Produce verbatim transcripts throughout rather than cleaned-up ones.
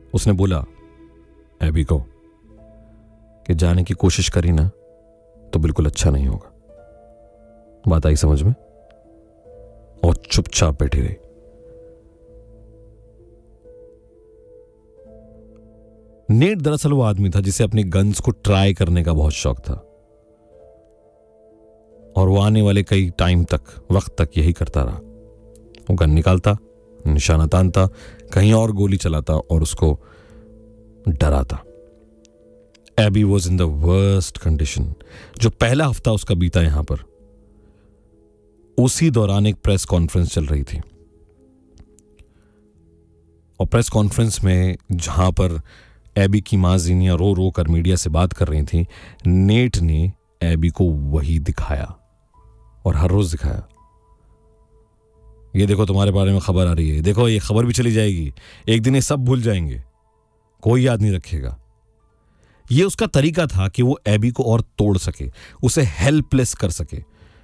उसने बोला एबी को कि जाने की कोशिश करी ना तो बिल्कुल अच्छा नहीं होगा। बात आई समझ में? और चुपचाप बैठी रही। नेट दरअसल वो आदमी था जिसे अपनी गन्स को ट्राई करने का बहुत शौक था और वो आने वाले कई टाइम तक वक्त तक यही करता रहा। वो गन निकालता, निशाना तानता, कहीं और गोली चलाता और उसको डराता। AB was in the worst condition. जो पहला हफ्ता उसका बीता यहां पर, उसी दौरान एक प्रेस कॉन्फ्रेंस चल रही थी और प्रेस कॉन्फ्रेंस में जहां पर एबी की मां जीनिया रो रो कर मीडिया से बात कर रही थी, नेट ने एबी को वही दिखाया और हर रोज दिखाया। ये देखो तुम्हारे बारे में खबर आ रही है, देखो ये खबर भी चली जाएगी, एक दिन ये सब भूल जाएंगे, कोई याद नहीं रखेगा। ये उसका तरीका था कि वो एबी को और तोड़ सके, उसे हेल्पलेस कर सके,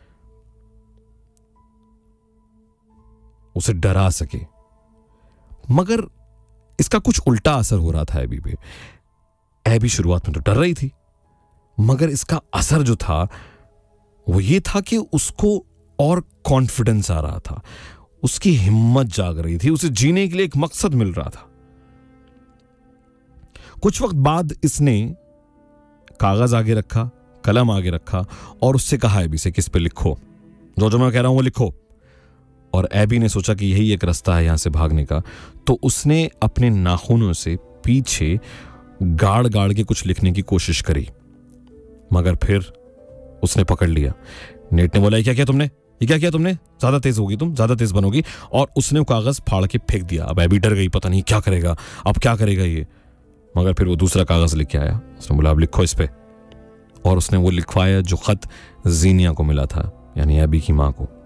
उसे डरा सके। मगर इसका कुछ उल्टा असर हो रहा था एबी पे। एबी शुरुआत में तो डर रही थी, मगर इसका असर जो था वो ये था कि उसको और कॉन्फिडेंस आ रहा था, उसकी हिम्मत जाग रही थी, उसे जीने के लिए एक मकसद मिल रहा था। कुछ वक्त बाद इसने कागज आगे रखा, कलम आगे रखा और उससे कहा एबी से कि इस पे लिखो, जो जो मैं कह रहा हूं वो लिखो। और एबी ने सोचा कि यही एक रास्ता है यहां से भागने का, तो उसने अपने नाखूनों से पीछे गाड़ गाड़ के कुछ लिखने की कोशिश करी, मगर फिर उसने पकड़ लिया। नेट ने बोला, ये क्या किया तुमने, ये क्या किया तुमने, ज्यादा तेज होगी तुम, ज्यादा तेज बनोगी। और उसने वो कागज फाड़ के फेंक दिया। अब एबी डर गई, पता नहीं क्या करेगा, अब क्या करेगा ये। मगर फिर वो दूसरा कागज लेके आया, उसने बोला अब लिखो इस पे। और उसने वो लिखवाया जो खत जीनिया को मिला था, यानी एबी की मां को।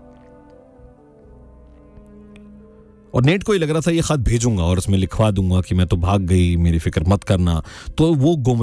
और नेट को ही लग रहा था ये खत भेजूंगा और उसमें लिखवा दूंगा कि मैं तो भाग गई, मेरी फिक्र मत करना, तो वो गुम